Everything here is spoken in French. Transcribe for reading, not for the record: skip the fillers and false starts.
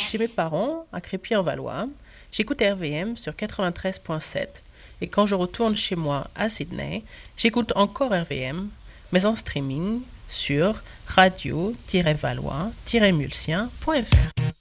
chez mes parents, à Crépy-en-Valois, j'écoute RVM sur 93.7. Et quand je retourne chez moi à Sydney, j'écoute encore RVM, mais en streaming sur radio-valois-mulsien.fr.